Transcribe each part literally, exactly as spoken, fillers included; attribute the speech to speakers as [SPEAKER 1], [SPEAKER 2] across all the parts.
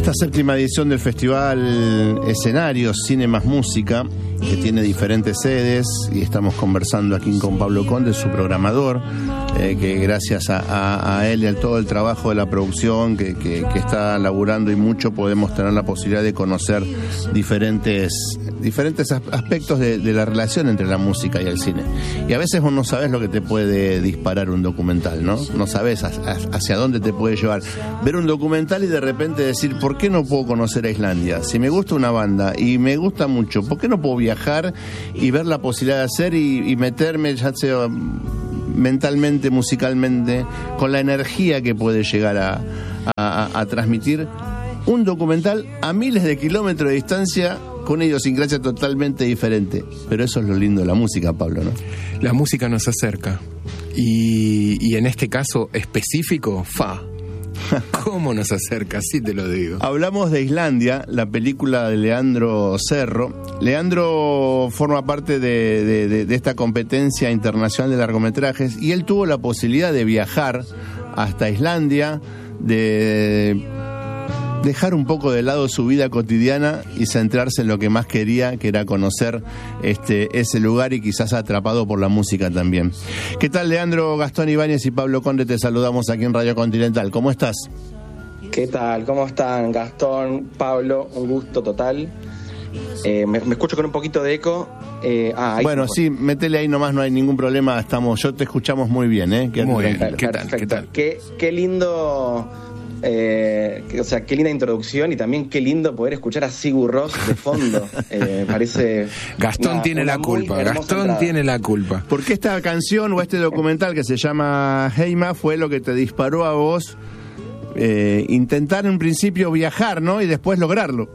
[SPEAKER 1] Esta séptima edición del Festival Escenarios Cine más Música, que tiene diferentes sedes, y estamos conversando aquí con Pablo Conde, su programador, eh, que gracias a, a, a él y a todo el trabajo de la producción que, que, que está laburando y mucho, podemos tener la posibilidad de conocer diferentes, diferentes aspectos de, de la relación entre la música y el cine. Y a veces vos no sabés lo que te puede disparar un documental, ¿no? No sabés hacia dónde te puede llevar. Ver un documental y de repente decir, ¿por qué no puedo conocer a Islandia? Si me gusta una banda y me gusta mucho, ¿por qué no puedo viajar y ver la posibilidad de hacer y, y meterme, ya sea mentalmente, musicalmente, con la energía que puede llegar a, a, a transmitir un documental a miles de kilómetros de distancia, con una idiosincrasia totalmente diferente? Pero eso es lo lindo de la música, Pablo, ¿no?
[SPEAKER 2] La música nos acerca. Y, y en este caso específico, fa. ¿Cómo nos acerca? Así te lo digo.
[SPEAKER 1] Hablamos de Islandia, la película de Leandro Cerro. Leandro forma parte de, de, de, de esta competencia internacional de largometrajes, y él tuvo la posibilidad de viajar hasta Islandia, de dejar un poco de lado su vida cotidiana y centrarse en lo que más quería, que era conocer este, ese lugar, y quizás atrapado por la música también. ¿Qué tal, Leandro? Gastón Ibáñez y Pablo Conde te saludamos aquí en Radio Continental. ¿Cómo estás?
[SPEAKER 3] ¿Qué tal? ¿Cómo están, Gastón, Pablo? Un gusto total. Eh, me, me escucho con un poquito de eco. Eh, ah,
[SPEAKER 1] bueno, sí, métele ahí nomás, no hay ningún problema. Estamos, yo te escuchamos muy bien, ¿eh?
[SPEAKER 2] Muy bien.
[SPEAKER 3] ¿Qué tal? ¿Qué tal? Qué, qué lindo... Eh, o sea, qué linda introducción, y también qué lindo poder escuchar a Sigur Rós de fondo. Eh, parece...
[SPEAKER 2] Gastón una, tiene una la culpa, Gastón entrada. tiene la culpa.
[SPEAKER 1] Porque esta canción o este documental que se llama Heima fue lo que te disparó a vos eh, intentar en principio viajar, ¿no? Y después lograrlo.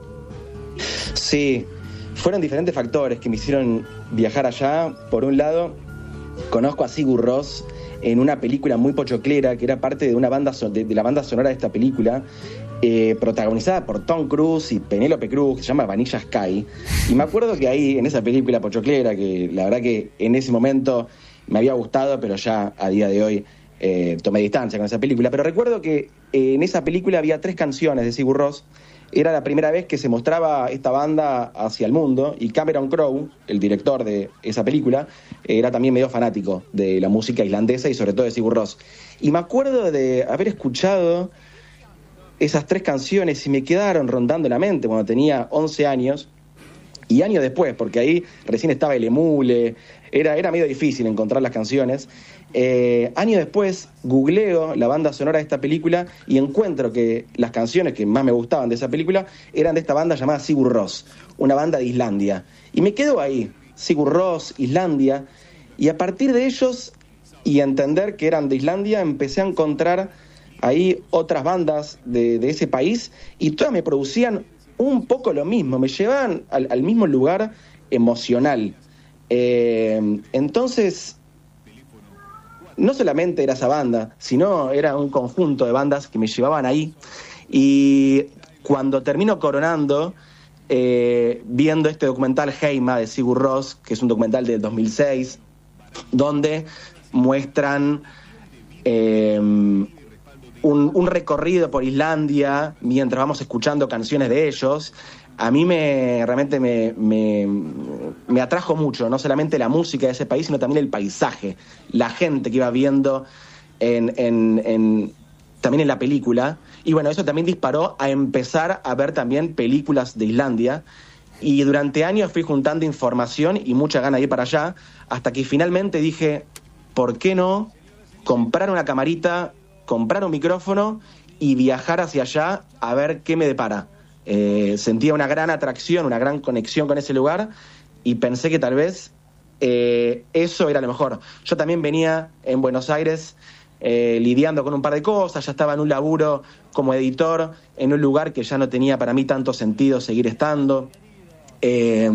[SPEAKER 3] Sí, fueron diferentes factores que me hicieron viajar allá. Por un lado, conozco a Sigur Rós en una película muy pochoclera, que era parte de una banda so- de, de la banda sonora de esta película, eh, protagonizada por Tom Cruise y Penélope Cruz, que se llama Vanilla Sky. Y me acuerdo que ahí, en esa película pochoclera, que la verdad que en ese momento me había gustado, pero ya a día de hoy eh, tomé distancia con esa película. Pero recuerdo que eh, en esa película había tres canciones de Sigur Rós. Era la primera vez que se mostraba esta banda hacia el mundo, y Cameron Crowe, el director de esa película, era también medio fanático de la música islandesa y sobre todo de Sigur Rós. Y me acuerdo de haber escuchado esas tres canciones y me quedaron rondando en la mente cuando tenía once años, y años después, porque ahí recién estaba el emule, era, era medio difícil encontrar las canciones. Eh, años después googleo la banda sonora de esta película y encuentro que las canciones que más me gustaban de esa película eran de esta banda llamada Sigur Rós, una banda de Islandia. Y me quedo ahí, Sigur Rós, Islandia, y a partir de ellos y entender que eran de Islandia, empecé a encontrar ahí otras bandas de, de ese país, y todas me producían un poco lo mismo, me llevaban al, al mismo lugar emocional. Eh, entonces, no solamente era esa banda, sino era un conjunto de bandas que me llevaban ahí. Y cuando termino coronando, eh, viendo este documental Heima de Sigur Rós, que es un documental del dos mil seis, donde muestran eh, un, un recorrido por Islandia mientras vamos escuchando canciones de ellos, a mí me realmente me, me, me atrajo mucho, no solamente la música de ese país, sino también el paisaje, la gente que iba viendo en, en, en, también en la película. Y bueno, eso también disparó a empezar a ver también películas de Islandia. Y durante años fui juntando información y mucha gana de ir para allá, hasta que finalmente dije, ¿por qué no comprar una camarita, comprar un micrófono y viajar hacia allá a ver qué me depara? Eh, sentía una gran atracción, una gran conexión con ese lugar, y pensé que tal vez eh, eso era lo mejor. Yo también venía en Buenos Aires eh, lidiando con un par de cosas, ya estaba en un laburo como editor en un lugar que ya no tenía para mí tanto sentido seguir estando. Eh,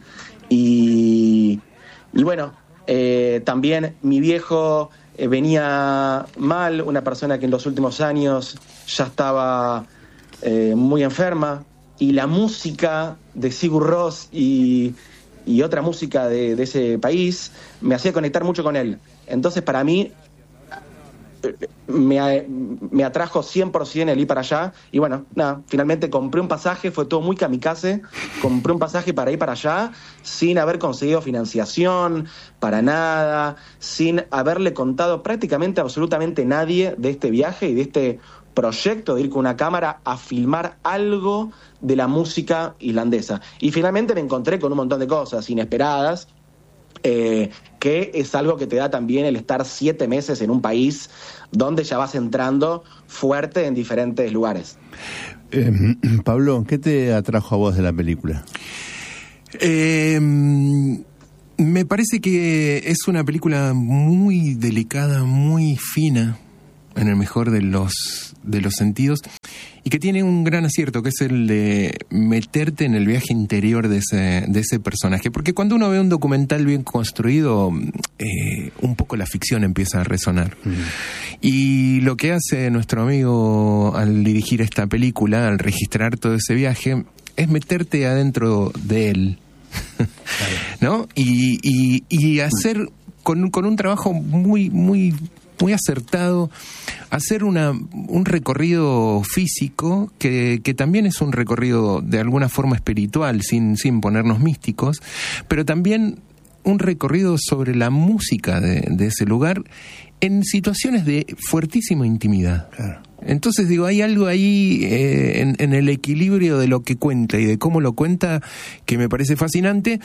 [SPEAKER 3] y, y bueno, eh, también mi viejo eh, venía mal, una persona que en los últimos años ya estaba Eh, muy enferma, y la música de Sigur Rós y, y otra música de, de ese país me hacía conectar mucho con él. Entonces, para mí, me, me atrajo cien por ciento el ir para allá. Y bueno, nada, finalmente compré un pasaje, fue todo muy kamikaze. Compré un pasaje para ir para allá sin haber conseguido financiación, para nada, sin haberle contado prácticamente absolutamente nadie de este viaje y de este proyecto de ir con una cámara a filmar algo de la música islandesa. Y finalmente me encontré con un montón de cosas inesperadas, eh, que es algo que te da también el estar siete meses en un país donde ya vas entrando fuerte en diferentes lugares.
[SPEAKER 1] Eh, Pablo, ¿qué te atrajo a vos de la película?
[SPEAKER 2] Eh, me parece que es una película muy delicada, muy fina, en el mejor de los de los sentidos, y que tiene un gran acierto, que es el de meterte en el viaje interior de ese de ese personaje, porque cuando uno ve un documental bien construido, eh, un poco la ficción empieza a resonar. Mm. Y lo que hace nuestro amigo al dirigir esta película, al registrar todo ese viaje, es meterte adentro de él, ¿no? Y, y, y hacer con, con un trabajo muy, muy muy acertado, hacer una un recorrido físico que, que también es un recorrido de alguna forma espiritual, sin, sin ponernos místicos, pero también un recorrido sobre la música de, de ese lugar en situaciones de fuertísima intimidad. Claro. Entonces digo, hay algo ahí eh, en, en el equilibrio de lo que cuenta y de cómo lo cuenta que me parece fascinante.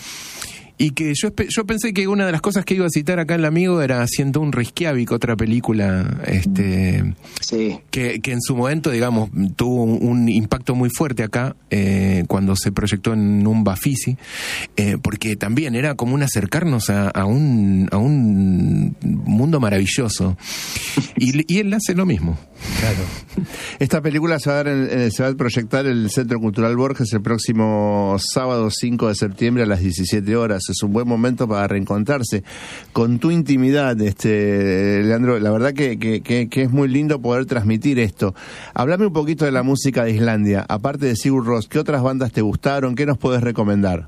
[SPEAKER 2] Y que yo yo pensé que una de las cosas que iba a citar acá el amigo era Siento un Reykjavik, otra película este
[SPEAKER 3] sí.
[SPEAKER 2] que, que en su momento, digamos, tuvo un, un impacto muy fuerte acá eh, cuando se proyectó en un Bafisi, eh, porque también era como un acercarnos a, a, un, a un mundo maravilloso. Y, y él hace lo mismo.
[SPEAKER 1] Claro. Esta película se va a, dar en, se va a proyectar en el Centro Cultural Borges el próximo sábado cinco de septiembre a las diecisiete horas. Es un buen momento para reencontrarse con tu intimidad, este Leandro. La verdad que, que, que, que es muy lindo poder transmitir esto. Háblame un poquito de la música de Islandia. Aparte de Sigur Rós, ¿qué otras bandas te gustaron? ¿Qué nos podés recomendar?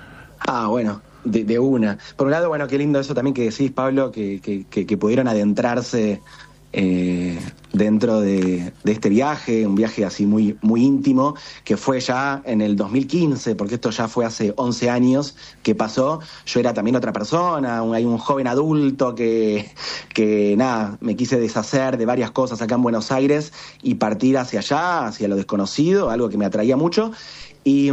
[SPEAKER 3] Ah, bueno, de, de una. Por un lado, bueno, qué lindo eso también que decís, Pablo, que, que, que, que pudieron adentrarse Eh, dentro de, de este viaje, un viaje así muy, muy íntimo, que fue ya en el dos mil quince, porque esto ya fue hace once años que pasó. Yo era también otra persona, un, hay un joven adulto que, que nada, me quise deshacer de varias cosas acá en Buenos Aires y partir hacia allá, hacia lo desconocido, algo que me atraía mucho. Y,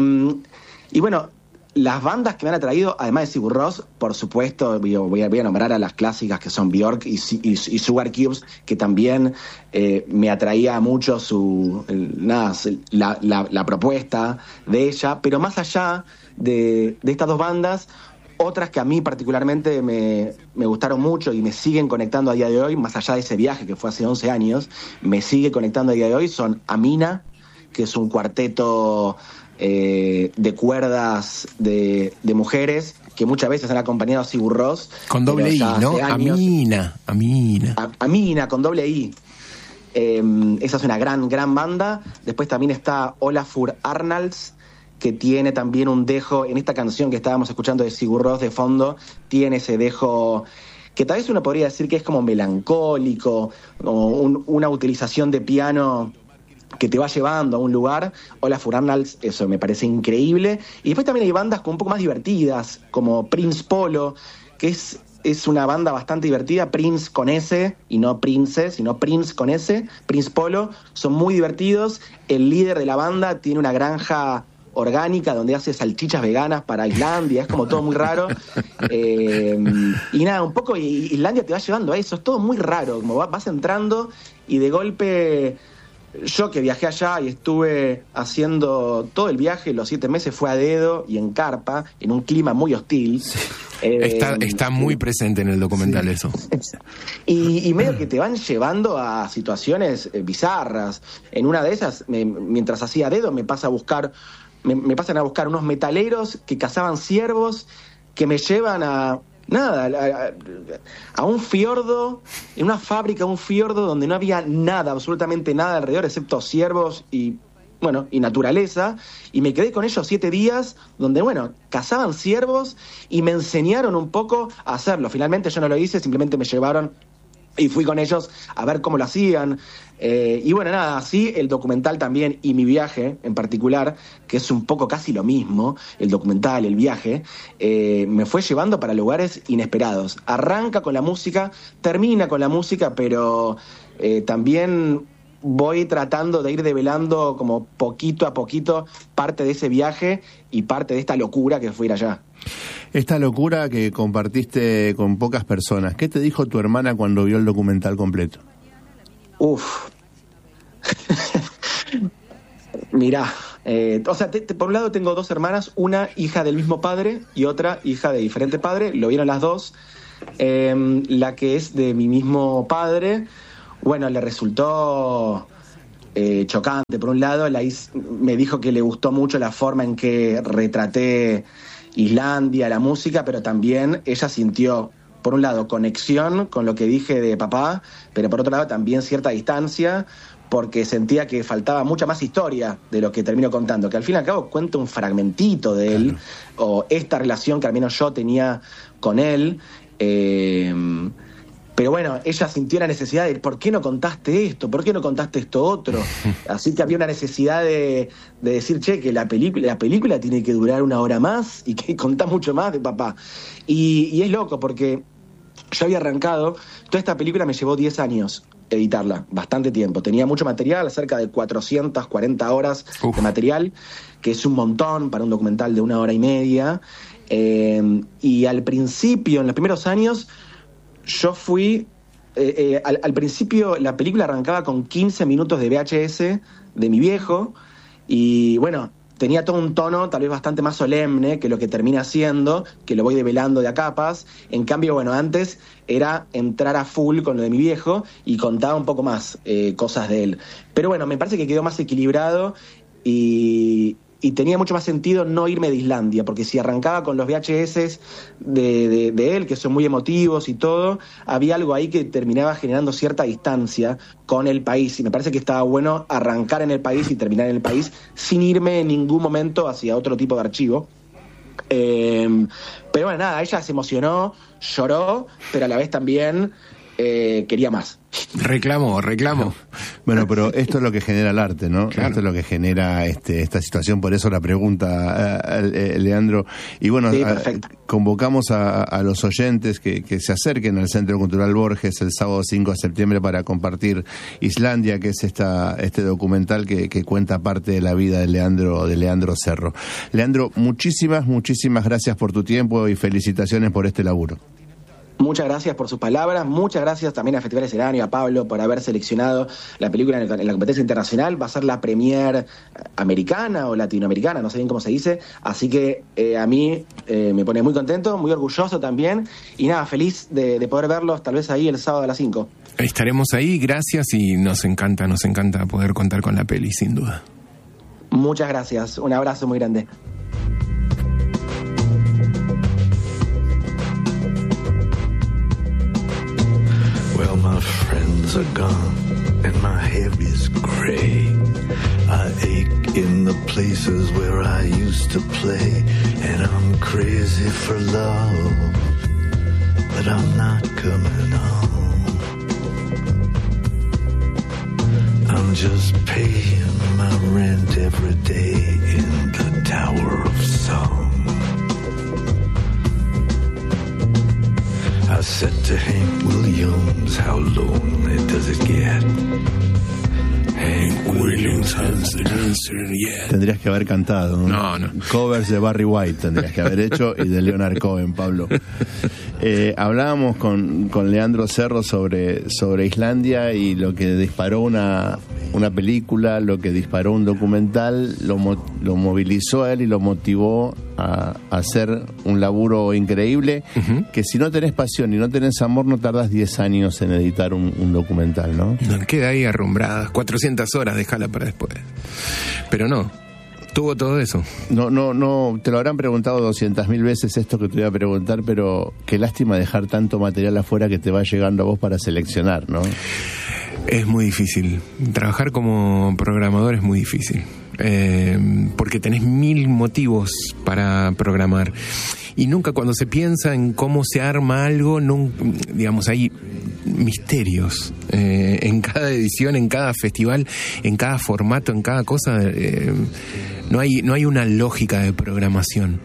[SPEAKER 3] y bueno, las bandas que me han atraído, además de Sigur Rós, por supuesto, voy a, voy a nombrar a las clásicas que son Björk y, y, y Sugar Cubes, que también eh, me atraía mucho su el, nada, la, la, la propuesta de ella, pero más allá de, de estas dos bandas, otras que a mí particularmente me, me gustaron mucho y me siguen conectando a día de hoy, más allá de ese viaje que fue hace once años, me sigue conectando a día de hoy, son Amina, que es un cuarteto Eh, de cuerdas de, de mujeres que muchas veces han acompañado a Sigur Rós.
[SPEAKER 2] Con doble I, ¿no? Amina, Amina.
[SPEAKER 3] A, Amina, con doble I. Eh, esa es una gran, gran banda. Después también está Olafur Arnalds, que tiene también un dejo, en esta canción que estábamos escuchando de Sigur Rós de fondo, tiene ese dejo que tal vez uno podría decir que es como melancólico, o un, una utilización de piano que te va llevando a un lugar. Olafur Arnalds, eso me parece increíble. Y después también hay bandas como un poco más divertidas, como Prince Polo, que es, es una banda bastante divertida, Prince con S, y no Prince, sino Prince con S, Prince Polo, son muy divertidos. El líder de la banda tiene una granja orgánica donde hace salchichas veganas para Islandia, es como todo muy raro. Eh, y nada, un poco Islandia te va llevando a eso, es todo muy raro, como vas entrando y de golpe... Yo que viajé allá y estuve haciendo todo el viaje, los siete meses fue a dedo y en carpa, en un clima muy hostil.
[SPEAKER 2] Sí. Eh, está, está muy presente en el documental, sí. Eso.
[SPEAKER 3] Y, y medio que te van llevando a situaciones eh, bizarras. En una de esas, me, mientras hacía dedo, me pasa a buscar, me, me pasan a buscar unos metaleros que cazaban ciervos que me llevan a... Nada, a, a un fiordo, en una fábrica, un fiordo donde no había nada, absolutamente nada alrededor, excepto ciervos y, bueno, y naturaleza, y me quedé con ellos siete días, donde, bueno, cazaban ciervos y me enseñaron un poco a hacerlo. Finalmente yo no lo hice, simplemente me llevaron y fui con ellos a ver cómo lo hacían. Eh, y bueno, nada, así el documental también, y mi viaje en particular, que es un poco casi lo mismo, el documental, el viaje, eh, me fue llevando para lugares inesperados. Arranca con la música, termina con la música, pero eh, también voy tratando de ir develando como poquito a poquito parte de ese viaje y parte de esta locura que fue ir allá.
[SPEAKER 1] Esta locura que compartiste con pocas personas, ¿qué te dijo tu hermana cuando vio el documental completo?
[SPEAKER 3] Uf. Mirá, eh, o sea, te, te, por un lado tengo dos hermanas, una hija del mismo padre y otra hija de diferente padre, lo vieron las dos. Eh, la que es de mi mismo padre, bueno, le resultó eh, chocante. Por un lado, la is- me dijo que le gustó mucho la forma en que retraté Islandia, la música, pero también ella sintió, por un lado, conexión con lo que dije de papá, pero por otro lado también cierta distancia, porque sentía que faltaba mucha más historia de lo que termino contando, que al fin y al cabo cuento un fragmentito de él, claro, o esta relación que al menos yo tenía con él. Eh, pero bueno, ella sintió la necesidad de ¿por qué no contaste esto? ¿Por qué no contaste esto otro? Así que había una necesidad de, de decir, che, que la película, la película tiene que durar una hora más y que contás mucho más de papá. Y, y es loco porque yo había arrancado, toda esta película me llevó diez años editarla, bastante tiempo. Tenía mucho material, cerca de cuatrocientas cuarenta horas Uf. de material, que es un montón para un documental de una hora y media. Eh, y al principio, en los primeros años, yo fui... Eh, eh, al, al principio la película arrancaba con quince minutos de V H S de mi viejo, y bueno, tenía todo un tono tal vez bastante más solemne que lo que termina siendo, que lo voy develando de a capas. En cambio, bueno, antes era entrar a full con lo de mi viejo y contaba un poco más eh, cosas de él. Pero bueno, me parece que quedó más equilibrado y, y tenía mucho más sentido no irme de Islandia, porque si arrancaba con los V H S de, de, de él, que son muy emotivos y todo, había algo ahí que terminaba generando cierta distancia con el país, y me parece que estaba bueno arrancar en el país y terminar en el país sin irme en ningún momento hacia otro tipo de archivo. Eh, pero bueno, nada, ella se emocionó, lloró, pero a la vez también eh, quería más.
[SPEAKER 2] Reclamo, reclamo.
[SPEAKER 1] Bueno, pero esto es lo que genera el arte, ¿no?
[SPEAKER 2] Claro.
[SPEAKER 1] Esto es lo que genera este, esta situación, por eso la pregunta, eh, eh, Leandro. Y bueno,
[SPEAKER 3] sí,
[SPEAKER 1] a, convocamos a, a los oyentes que, que se acerquen al Centro Cultural Borges el sábado cinco de septiembre para compartir Islandia, que es esta este documental que, que cuenta parte de la vida de Leandro, de Leandro Cerro. Leandro, muchísimas, muchísimas gracias por tu tiempo y felicitaciones por este laburo.
[SPEAKER 3] Muchas gracias por sus palabras, muchas gracias también a Festival Escenario, a Pablo por haber seleccionado la película en, el, en la competencia internacional. Va a ser la premier americana o latinoamericana, no sé bien cómo se dice, así que eh, a mí eh, me pone muy contento, muy orgulloso también, y nada, feliz de, de poder verlos tal vez ahí el sábado a las cinco.
[SPEAKER 2] Estaremos ahí, gracias, y nos encanta, nos encanta poder contar con la peli, sin duda.
[SPEAKER 3] Muchas gracias, un abrazo muy grande.
[SPEAKER 4] Well, my friends are gone and my hair is gray. I ache in the places where I used to play, and I'm crazy for love, but I'm not coming home. I'm just paying my rent every day in the Tower of Song. I said to Hank Williams, how lonely does it get? Hank Williams has the answer yet.
[SPEAKER 1] Tendrías que haber cantado, ¿no?
[SPEAKER 2] No, no.
[SPEAKER 1] Covers de Barry White tendrías que haber hecho y de Leonard Cohen, Pablo. Eh, hablábamos con, con Leandro Cerro sobre, sobre Islandia y lo que disparó una, una película, lo que disparó un documental, lo, mo, lo movilizó a él y lo motivó a, a hacer un laburo increíble, uh-huh. que si no tenés pasión y no tenés amor no tardás diez años en editar un, un documental, ¿no?
[SPEAKER 2] No, queda ahí arrumbrada, cuatrocientas horas, déjala para después. Pero no, tuvo todo eso.
[SPEAKER 1] No, no, no, te lo habrán preguntado doscientas mil veces esto que te voy a preguntar, pero qué lástima dejar tanto material afuera que te va llegando a vos para seleccionar, ¿no?
[SPEAKER 2] Es muy difícil. Trabajar como programador es muy difícil. Eh, porque tenés mil motivos para programar. Y nunca cuando se piensa en cómo se arma algo, no, digamos, hay misterios eh, en cada edición, en cada festival, en cada formato, en cada cosa. Eh, no hay no hay una lógica de programación.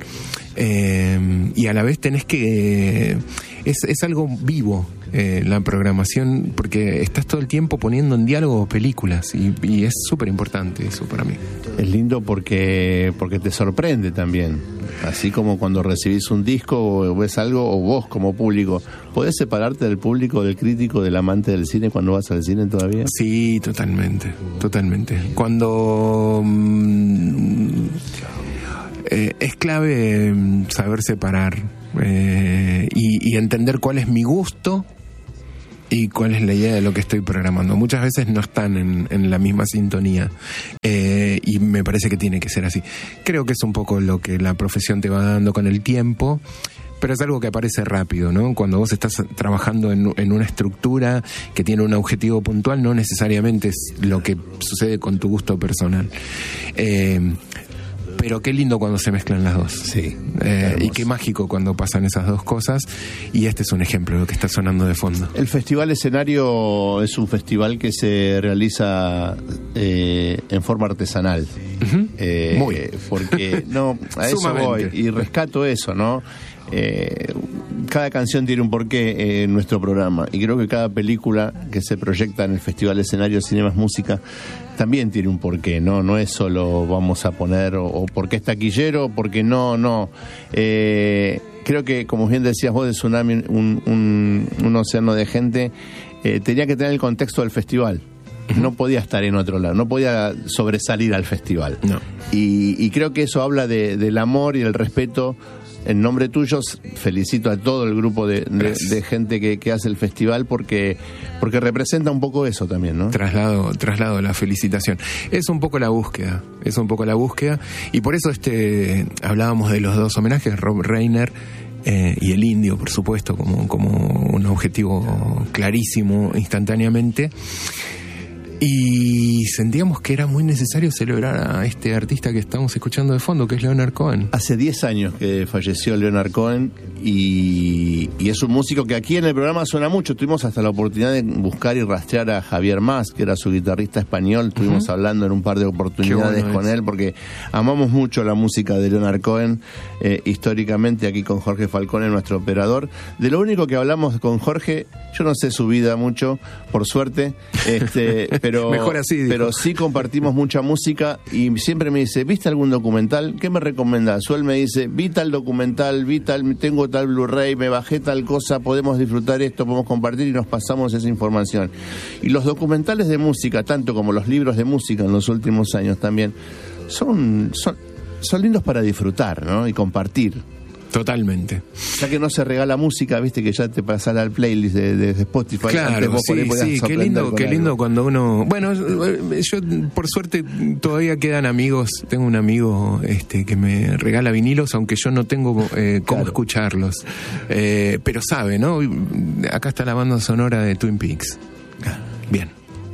[SPEAKER 2] Eh, y a la vez tenés que... Eh, es, es algo vivo, eh, la programación, porque estás todo el tiempo poniendo en diálogo películas y, y es súper importante eso para mí.
[SPEAKER 1] Es lindo porque porque te sorprende también. Así como cuando recibís un disco o ves algo, o vos como público, ¿podés separarte del público, del crítico, del amante del cine cuando vas al cine todavía?
[SPEAKER 2] Sí, totalmente, totalmente. Cuando... Mmm, eh, es clave saber separar eh, y, y entender cuál es mi gusto y cuál es la idea de lo que estoy programando. Muchas veces no están en, en la misma sintonía eh, y me parece que tiene que ser así. Creo que es un poco lo que la profesión te va dando con el tiempo, pero es algo que aparece rápido, ¿no? Cuando vos estás trabajando en, en una estructura que tiene un objetivo puntual, no necesariamente es lo que sucede con tu gusto personal. Eh, Pero qué lindo cuando se mezclan las dos.
[SPEAKER 1] Sí.
[SPEAKER 2] Eh, y qué mágico cuando pasan esas dos cosas. Y este es un ejemplo de lo que está sonando de fondo.
[SPEAKER 1] El Festival Escenario es un festival que se realiza eh, en forma artesanal.
[SPEAKER 2] Uh-huh.
[SPEAKER 1] Eh,
[SPEAKER 2] Muy.
[SPEAKER 1] Porque, no, a eso voy. Y rescato eso, ¿no? Eh, cada canción tiene un porqué eh, en nuestro programa. Y creo que cada película que se proyecta en el Festival Escenario Cinemas Música también tiene un porqué, ¿no? No es solo vamos a poner o, o porque es taquillero, porque no, no. Eh, creo que, como bien decías vos, de Tsunami, un, un, un océano de gente, eh, tenía que tener el contexto del festival. No podía estar en otro lado, no podía sobresalir al festival.
[SPEAKER 2] No.
[SPEAKER 1] Y, y creo que eso habla de, del amor y el respeto. En nombre tuyo, felicito a todo el grupo de, de, de gente que, que hace el festival porque porque representa un poco eso también, ¿no?
[SPEAKER 2] Traslado, traslado la felicitación. Es un poco la búsqueda, es un poco la búsqueda. Y por eso este hablábamos de los dos homenajes, Rob Reiner eh, y el Indio, por supuesto, como, como un objetivo clarísimo instantáneamente. Y sentíamos que era muy necesario celebrar a este artista que estamos escuchando de fondo, que es Leonard Cohen.
[SPEAKER 1] Hace diez años que falleció Leonard Cohen y, y es un músico que aquí en el programa suena mucho. Tuvimos hasta la oportunidad de buscar y rastrear a Javier Mas, que era su guitarrista español. Estuvimos uh-huh. hablando en un par de oportunidades bueno con es. él, porque amamos mucho la música de Leonard Cohen, eh, históricamente, aquí con Jorge Falcone, nuestro operador. De lo único que hablamos con Jorge, yo no sé su vida mucho, por suerte, este Pero,
[SPEAKER 2] Mejor así, dijo.
[SPEAKER 1] Pero sí compartimos mucha música y siempre me dice, ¿viste algún documental? ¿Qué me recomendás? O él me dice, vi tal documental, vi tal, tengo tal Blu-ray, me bajé tal cosa, podemos disfrutar esto, podemos compartir y nos pasamos esa información. Y los documentales de música, tanto como los libros de música en los últimos años también, son, son, son lindos para disfrutar, ¿no? Y compartir.
[SPEAKER 2] Totalmente.
[SPEAKER 1] Ya que no se regala música, viste que ya te pasará al playlist de, de Spotify.
[SPEAKER 2] Claro, sí, sí, qué lindo, qué lindo cuando uno... Bueno, yo por suerte todavía quedan amigos, tengo un amigo este que me regala vinilos, aunque yo no tengo eh, cómo claro. escucharlos. Eh, pero sabe, ¿no? Acá está la banda sonora de Twin Peaks. Bien.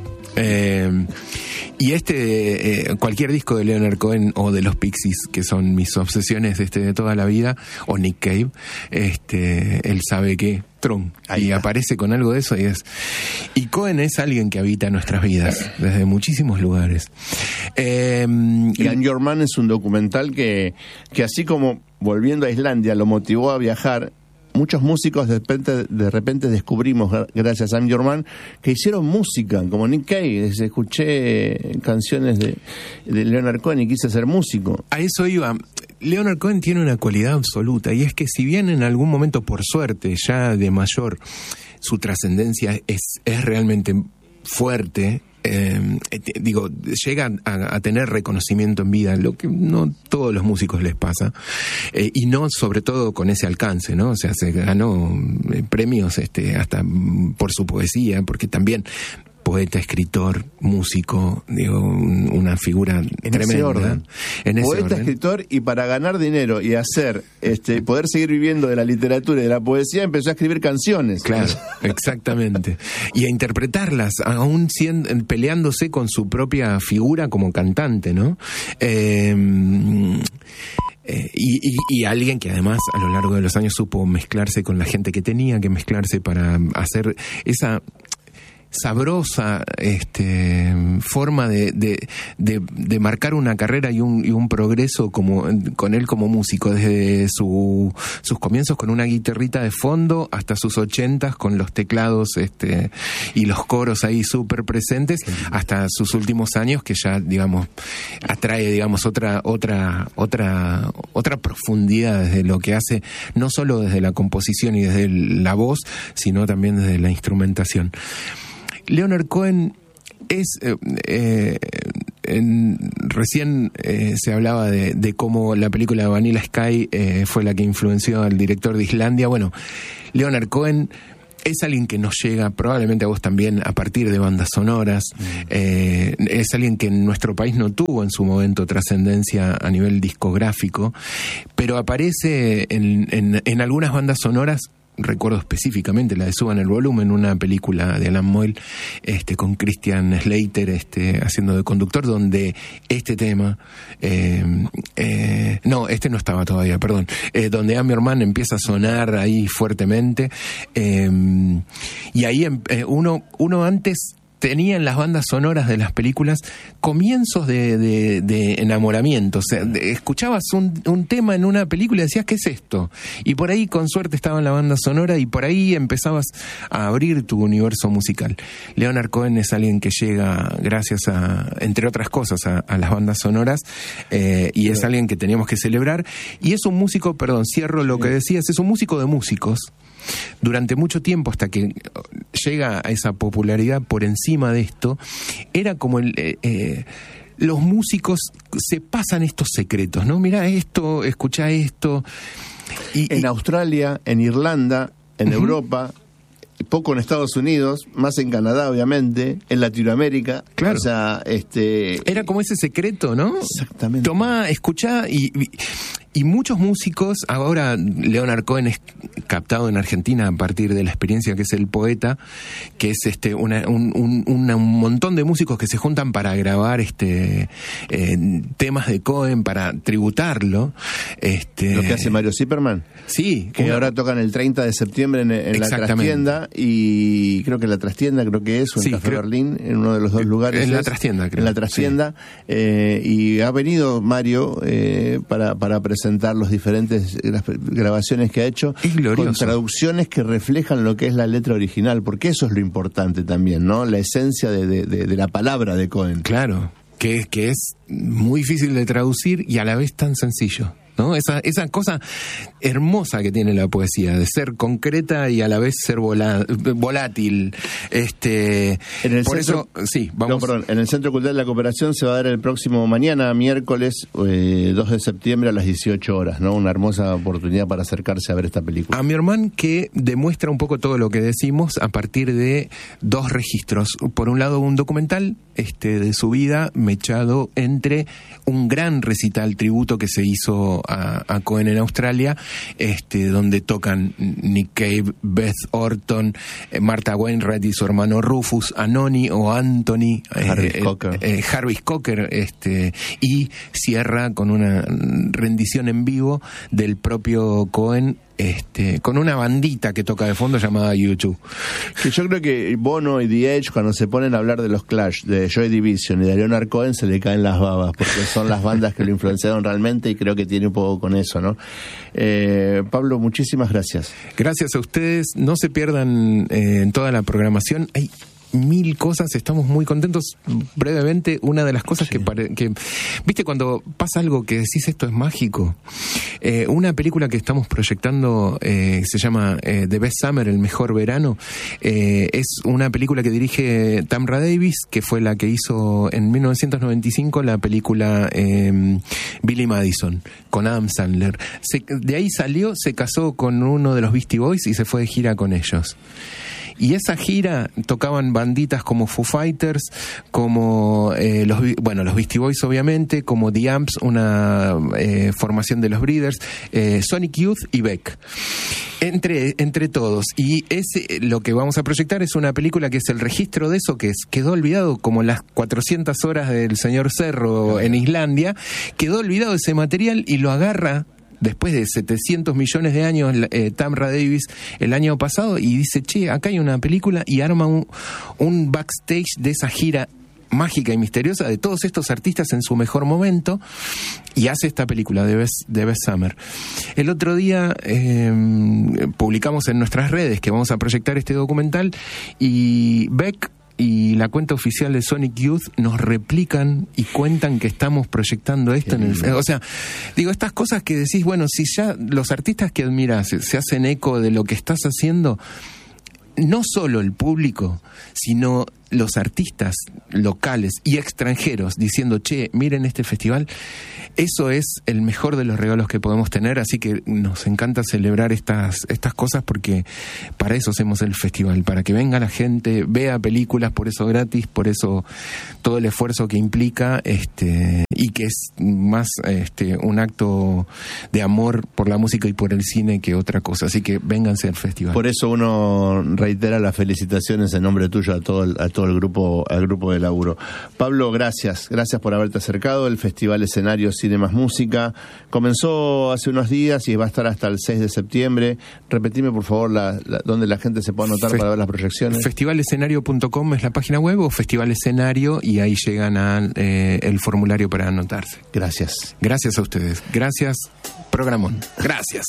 [SPEAKER 2] Eh, y este, eh, cualquier disco de Leonard Cohen o de los Pixies, que son mis obsesiones este, de toda la vida, o Nick Cave, este, él sabe que Tron, y aparece con algo de eso y es... Y Cohen es alguien que habita nuestras vidas desde muchísimos lugares. Eh,
[SPEAKER 1] y I'm Your Man es un documental que, que así como volviendo a Islandia lo motivó a viajar, muchos músicos de repente, de repente descubrimos, gracias a I'm Your Man, que hicieron música, como Nick Cave. Escuché canciones de, de Leonard Cohen y quise ser músico.
[SPEAKER 2] A eso iba. Leonard Cohen tiene una cualidad absoluta, y es que si bien en algún momento, por suerte, ya de mayor, su trascendencia es, es realmente fuerte, Eh, digo, llega a, a tener reconocimiento en vida, lo que no todos los músicos les pasa, eh, y no sobre todo con ese alcance, ¿no? O sea, se ganó eh, premios este, hasta por su poesía, porque también poeta, escritor, músico, digo, un, una figura en tremenda.
[SPEAKER 1] Ese orden.
[SPEAKER 2] En ese
[SPEAKER 1] poeta,
[SPEAKER 2] orden.
[SPEAKER 1] escritor, y para ganar dinero y hacer, este, poder seguir viviendo de la literatura y de la poesía, empezó a escribir canciones.
[SPEAKER 2] Claro, exactamente. Y a interpretarlas, aún siendo, peleándose con su propia figura como cantante, ¿no? Eh, eh, y, y, y alguien que además a lo largo de los años supo mezclarse con la gente que tenía que mezclarse para hacer esa sabrosa este forma de, de, de, de marcar una carrera y un, y un progreso como con él como músico, desde su, sus comienzos con una guitarrita de fondo hasta sus ochentas con los teclados este y los coros ahí súper presentes, hasta sus últimos años que ya digamos atrae digamos otra otra otra otra profundidad desde lo que hace, no solo desde la composición y desde la voz, sino también desde la instrumentación. Leonard Cohen es, eh, eh, en, recién eh, se hablaba de, de cómo la película Vanilla Sky eh, fue la que influenció al director de Islandia. Bueno, Leonard Cohen es alguien que nos llega, probablemente a vos también, a partir de bandas sonoras. Mm. Eh, es alguien que en nuestro país no tuvo en su momento trascendencia a nivel discográfico, pero aparece en, en, en algunas bandas sonoras. Recuerdo específicamente la de Suban el Volumen, una película de Alan Moyle, este, con Christian Slater, este, haciendo de conductor, donde este tema, eh, eh, no, este no estaba todavía, perdón, eh, donde I'm Your Man empieza a sonar ahí fuertemente, eh, y ahí eh, uno, uno antes tenía en las bandas sonoras de las películas comienzos de, de, de enamoramiento. O sea, de, escuchabas un, un tema en una película y decías, ¿qué es esto? Y por ahí con suerte estaba en la banda sonora y por ahí empezabas a abrir tu universo musical. Leonard Cohen es alguien que llega gracias a, entre otras cosas, a, a las bandas sonoras, eh, y es alguien que teníamos que celebrar. Y es un músico, perdón, cierro lo que decías, es un músico de músicos. Durante mucho tiempo, hasta que llega a esa popularidad por encima de esto, era como el... Eh, eh, los músicos se pasan estos secretos, ¿no? Mirá esto, escuchá esto. Y,
[SPEAKER 1] en
[SPEAKER 2] y...
[SPEAKER 1] Australia, en Irlanda, en uh-huh. Europa, poco en Estados Unidos, más en Canadá, obviamente, en Latinoamérica.
[SPEAKER 2] Claro.
[SPEAKER 1] O sea, este...
[SPEAKER 2] Era como ese secreto, ¿no?
[SPEAKER 1] Exactamente.
[SPEAKER 2] Tomá, escuchá y... y... Y muchos músicos, ahora Leonard Cohen es captado en Argentina a partir de la experiencia que es El Poeta, que es este una, un, un, una, un montón de músicos que se juntan para grabar este eh, temas de Cohen, para tributarlo. Este,
[SPEAKER 1] Lo que hace Mario Zipperman.
[SPEAKER 2] Sí.
[SPEAKER 1] Que
[SPEAKER 2] una...
[SPEAKER 1] ahora tocan el treinta de septiembre en, en la Trastienda, y creo que la Trastienda creo que es, o en
[SPEAKER 2] sí,
[SPEAKER 1] Café
[SPEAKER 2] creo...
[SPEAKER 1] Berlín, en uno de los dos lugares.
[SPEAKER 2] En
[SPEAKER 1] es,
[SPEAKER 2] la Trastienda, creo.
[SPEAKER 1] En la Trastienda. Sí. Eh, y ha venido Mario eh, para, para presentar los diferentes grabaciones que ha hecho, con traducciones que reflejan lo que es la letra original, porque eso es lo importante también, ¿no? La esencia de, de, de, de la palabra de Cohen.
[SPEAKER 2] Claro, que, que es muy difícil de traducir y a la vez tan sencillo, ¿no? Esa, esa cosa hermosa que tiene la poesía, de ser concreta y a la vez ser volá, volátil. Este,
[SPEAKER 1] en el
[SPEAKER 2] por
[SPEAKER 1] centro,
[SPEAKER 2] eso, sí, vamos.
[SPEAKER 1] No, perdón, en el Centro Cultural de la Cooperación se va a dar el próximo mañana, miércoles eh, dos de septiembre a las dieciocho horas, ¿no? Una hermosa oportunidad para acercarse a ver esta película.
[SPEAKER 2] A mi hermano, que demuestra un poco todo lo que decimos a partir de dos registros. Por un lado, un documental este, de su vida mechado entre un gran recital tributo que se hizo A, a Cohen en Australia, este, donde tocan Nick Cave, Beth Orton, eh, Martha Wainwright y su hermano Rufus, Anoni o Anthony,
[SPEAKER 1] Jarvis
[SPEAKER 2] eh,
[SPEAKER 1] Cocker,
[SPEAKER 2] eh, Jarvis Cocker, este, y cierra con una rendición en vivo del propio Cohen, este, con una bandita que toca de fondo llamada YouTube.
[SPEAKER 1] Que yo creo que Bono y The Edge, cuando se ponen a hablar de los Clash, de Joy Division y de Leonard Cohen, se le caen las babas, porque son las bandas que lo influenciaron realmente, y creo que tiene un poco con eso, ¿no? Eh, Pablo, muchísimas gracias.
[SPEAKER 2] Gracias a ustedes. No se pierdan eh, en toda la programación. Hay mil cosas, estamos muy contentos. Brevemente, una de las cosas sí. que, pare, que viste cuando pasa algo que decís esto es mágico, eh, una película que estamos proyectando eh, se llama eh, The Best Summer, el mejor verano, eh, es una película que dirige Tamra Davis, que fue la que hizo en mil novecientos noventa y cinco la película eh, Billy Madison con Adam Sandler. Se, de ahí salió, se casó con uno de los Beastie Boys y se fue de gira con ellos. Y esa gira tocaban banditas como Foo Fighters, como eh, los bueno los Beastie Boys obviamente, como The Amps, una eh, formación de los Breeders, eh, Sonic Youth y Beck. Entre, entre todos. Y ese, lo que vamos a proyectar es una película que es el registro de eso, que es, quedó olvidado, como las cuatrocientas horas del señor Cerro en Islandia. Quedó olvidado ese material y lo agarra después de setecientos millones de años eh, Tamra Davis el año pasado y dice, che, acá hay una película, y arma un, un backstage de esa gira mágica y misteriosa de todos estos artistas en su mejor momento, y hace esta película de Bess, de Bess Summer. El otro día eh, publicamos en nuestras redes que vamos a proyectar este documental, y Beck y la cuenta oficial de Sonic Youth nos replican y cuentan que estamos proyectando esto en el... O sea, digo, estas cosas que decís, bueno, si ya los artistas que admirás se, se hacen eco de lo que estás haciendo, no solo el público, sino los artistas locales y extranjeros diciendo, che, miren este festival, eso es el mejor de los regalos que podemos tener, así que nos encanta celebrar estas, estas cosas, porque para eso hacemos el festival, para que venga la gente, vea películas, por eso gratis, por eso todo el esfuerzo que implica, este, y que es más este, un acto de amor por la música y por el cine que otra cosa, así que vénganse al festival.
[SPEAKER 1] Por eso uno reitera las felicitaciones en nombre tuyo a todo el, a todo el grupo, al grupo de laburo. Pablo, gracias, gracias por haberte acercado. El Festival Escenario Cine Más Música comenzó hace unos días y va a estar hasta el seis de septiembre. Repetime, por favor, la, la, dónde la gente se puede anotar Fe- para ver las proyecciones. festival escenario punto com es la página web, o Festival Escenario, y ahí llegan a eh, el formulario para anotarse. Gracias. Gracias a ustedes. Gracias, programón. Gracias.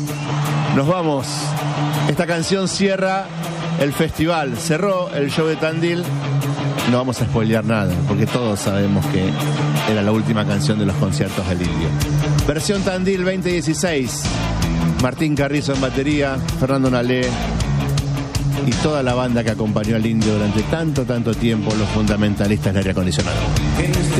[SPEAKER 1] Nos vamos. Esta canción cierra el festival, cerró el show de Tandil. No vamos a spoilear nada, porque todos sabemos que era la última canción de los conciertos del Indio. Versión Tandil veinte dieciséis. Martín Carrizo en batería, Fernando Nalé y toda la banda que acompañó al Indio durante tanto, tanto tiempo, los fundamentalistas del aire acondicionado.